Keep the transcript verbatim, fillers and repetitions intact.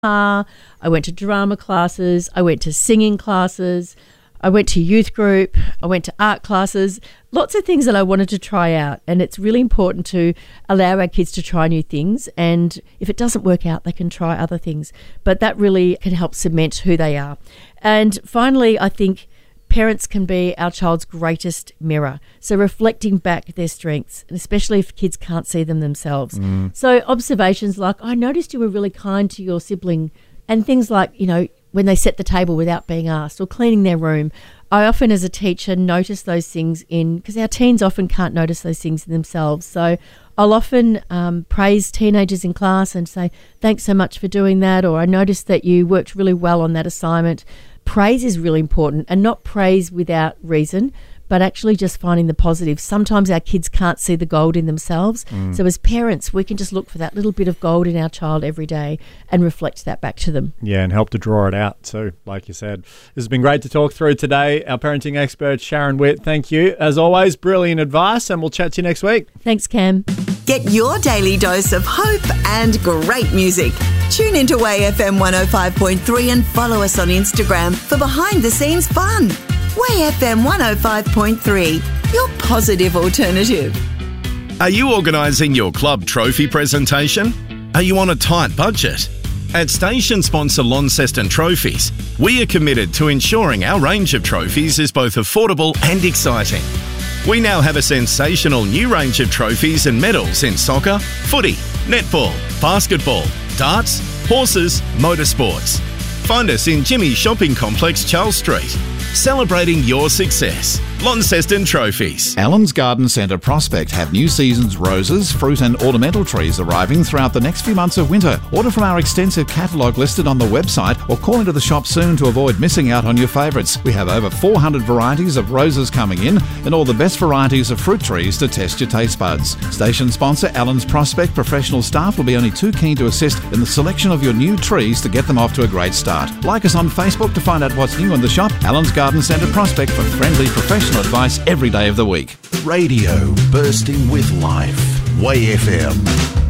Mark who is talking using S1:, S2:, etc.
S1: guitar, I went to drama classes, I went to singing classes, I went to youth group, I went to art classes, lots of things that I wanted to try out. And it's really important to allow our kids to try new things. And if it doesn't work out, they can try other things. But that really can help cement who they are. And finally, I think parents can be our child's greatest mirror. So reflecting back their strengths, and especially if kids can't see them themselves. Mm. So observations like, I noticed you were really kind to your sibling, and things like, you know, when they set the table without being asked, or cleaning their room. I often, as a teacher, notice those things in, because our teens often can't notice those things in themselves. So I'll often um, praise teenagers in class and say, thanks so much for doing that, or I noticed that you worked really well on that assignment. Praise is really important, and not praise without reason, but actually just finding the positives. Sometimes our kids can't see the gold in themselves. Mm. So as parents, we can just look for that little bit of gold in our child every day and reflect that back to them.
S2: Yeah, and help to draw it out too, like you said. This has been great to talk through today. Our parenting expert, Sharon Witt, thank you. As always, brilliant advice, and we'll chat to you next week.
S1: Thanks, Cam.
S3: Get your daily dose of hope and great music. Tune into A F M one oh five point three and follow us on Instagram for behind-the-scenes fun. A F M one oh five point three, your positive alternative.
S4: Are you organising your club trophy presentation? Are you on a tight budget? At station sponsor Launceston Trophies, we are committed to ensuring our range of trophies is both affordable and exciting. We now have a sensational new range of trophies and medals in soccer, footy, netball, basketball, darts, horses, motorsports. Find us in Jimmy's Shopping Complex, Charles Street. Celebrating your success. Launceston Trophies.
S5: Allen's Garden Centre Prospect have new season's roses, fruit and ornamental trees arriving throughout the next few months of winter. Order from our extensive catalogue listed on the website or call into the shop soon to avoid missing out on your favourites. We have over four hundred varieties of roses coming in and all the best varieties of fruit trees to test your taste buds. Station sponsor Allen's Prospect professional staff will be only too keen to assist in the selection of your new trees to get them off to a great start. Like us on Facebook to find out what's new in the shop. Allen's Garden Centre Prospect for friendly professional advice every day of the week.
S6: Radio bursting with life. W A Y F M.